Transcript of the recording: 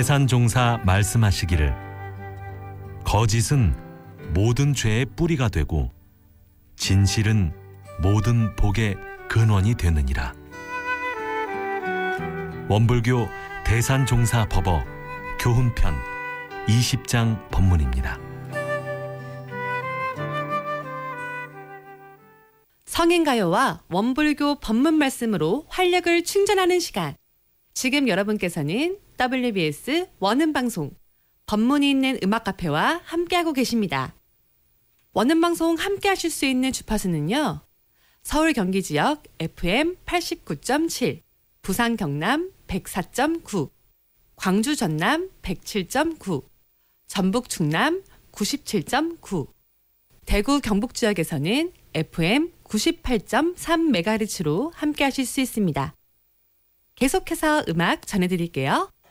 대산종사 말씀하시기를 거짓은 모든 죄의 뿌리가 되고 진실은 모든 복의 근원이 되느니라. 원불교 대산종사 법어 교훈편 20장 법문입니다. 성인가요와 원불교 법문 말씀으로 활력을 충전하는 시간. 지금 여러분께서는 WBS 원음방송 법문이 있는 음악카페와 함께하고 계십니다. 원음방송 함께하실 수 있는 주파수는요. 서울 경기 지역 FM 89.7, 부산 경남 104.9, 광주 전남 107.9, 전북 충남 97.9, 대구 경북 지역에서는 FM 98.3MHz로 함께하실 수 있습니다. 계속해서 음악 전해드릴게요.